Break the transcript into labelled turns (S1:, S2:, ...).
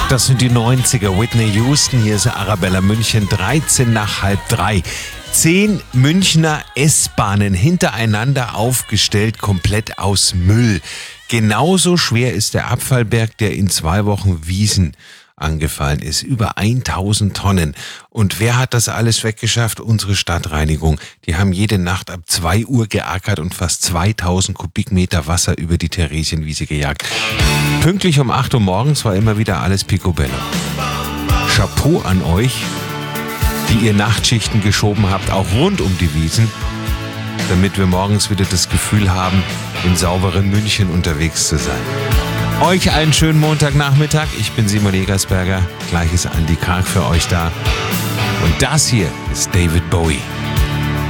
S1: Das sind die 90er. Whitney Houston, hier ist Arabella München, 13 nach halb 3. 10 Münchner S-Bahnen hintereinander aufgestellt, komplett aus Müll. Genauso schwer ist der Abfallberg, der in 2 Wochen Wiesn angefallen ist. Über 1000 Tonnen. Und wer hat das alles weggeschafft? Unsere Stadtreinigung. Die haben jede Nacht ab 2 Uhr geackert und fast 2000 Kubikmeter Wasser über die Theresienwiese gejagt. Pünktlich um 8 Uhr morgens war immer wieder alles picobello. Chapeau an euch, die ihr Nachtschichten geschoben habt, auch rund um die Wiesn, damit wir morgens wieder das Gefühl haben, im sauberen München unterwegs zu sein. Euch einen schönen Montagnachmittag. Ich bin Simon Egersberger. Gleich ist Andi Karg für euch da. Und das hier ist David Bowie.